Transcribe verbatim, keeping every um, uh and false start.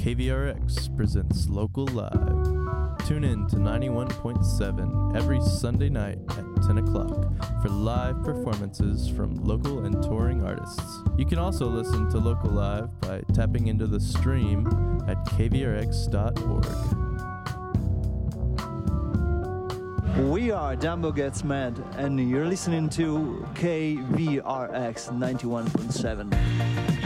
K V R X presents Local Live. Tune in to ninety-one point seven every Sunday night at ten o'clock for live performances from local and touring artists. You can also listen to Local Live by tapping into the stream at k v r x dot org. We are Dumbo Gets Mad, and you're listening to K V R X ninety-one point seven.